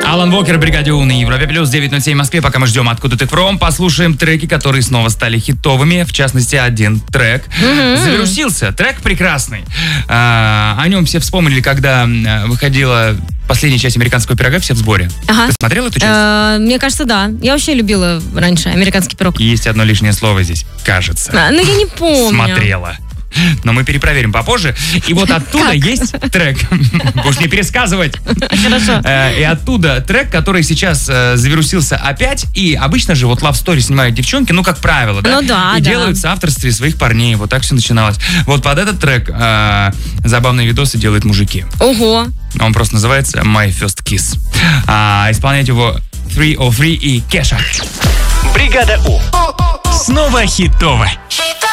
Алан Уокер, Бригаде У на Европе плюс 9:07 в Москве. Пока мы ждем «Откуда ты фром», послушаем треки, которые снова стали хитовыми. В частности, один трек завирусился. Трек прекрасный. О нем все вспомнили, когда выходила последняя часть «Американского пирога», «Все в сборе». Ага. Ты смотрела эту часть? Мне кажется, да. Я вообще любила раньше «Американский пирог». Есть одно лишнее слово здесь. Кажется. Ну, я не помню. Смотрела. Но мы перепроверим попозже. И вот оттуда есть трек. Будешь не пересказывать. Хорошо. И оттуда трек, который сейчас завирусился опять. И обычно же вот Love Story снимают девчонки, ну, как правило, да? Ну да, и да. делают в соавторстве своих парней. Вот так все начиналось. Вот под этот трек забавные видосы делают мужики. Ого. Он просто называется My First Kiss. Исполняет его 303 и Кеша. Бригада У. Снова хитово.